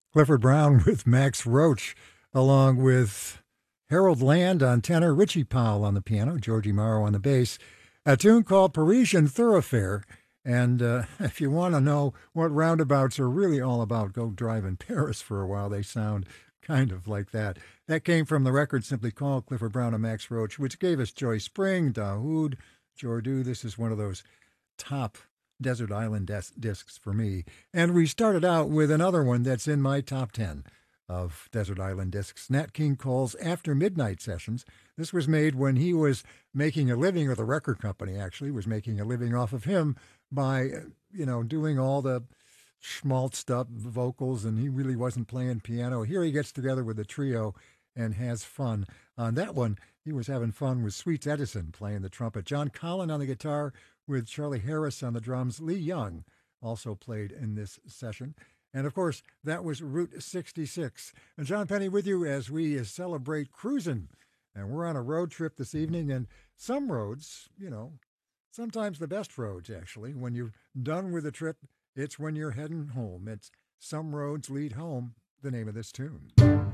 Clifford Brown with Max Roach, along with Harold Land on tenor, Richie Powell on the piano, Georgie Morrow on the bass. A tune called Parisian Thoroughfare. And if you want to know what roundabouts are really all about, go drive in Paris for a while. They sound kind of like that. That came from the record simply called Clifford Brown and Max Roach, which gave us Joy Spring, Dahoud, Jordu. This is one of those top Desert Island discs for me. And we started out with another one that's in my top 10 of Desert Island discs, Nat King Cole's After Midnight Sessions. This was made when he was making a living, or the record company actually was making a living off of him by, doing all the schmaltz up vocals, and he really wasn't playing piano. Here he gets together with the trio and has fun. On that one, he was having fun with Sweets Edison playing the trumpet, John Collin on the guitar with Charlie Harris on the drums. Lee Young also played in this session. And of course, that was Route 66. And John Penny with you as we celebrate cruising. And we're on a road trip this evening, and some roads, sometimes the best roads actually, when you're done with the trip, it's when you're heading home. It's Some Roads Lead Home, the name of this tune.